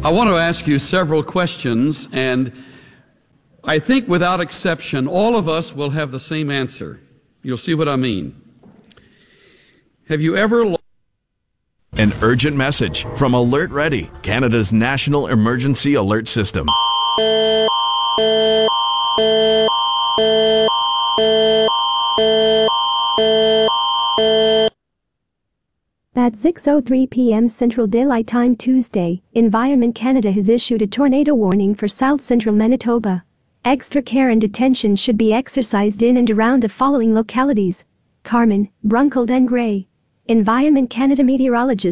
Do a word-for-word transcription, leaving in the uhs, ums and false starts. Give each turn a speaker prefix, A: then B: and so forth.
A: I want to ask you several questions, and I think without exception, all of us will have the same answer. You'll see what I mean. Have you ever lost
B: An urgent message from Alert Ready, Canada's national emergency alert system.
C: At six oh three p m Central Daylight Time Tuesday, Environment Canada has issued a tornado warning for south-central Manitoba. Extra care and attention should be exercised in and around the following localities: Carman, Bruncold and Gray. Environment Canada meteorologist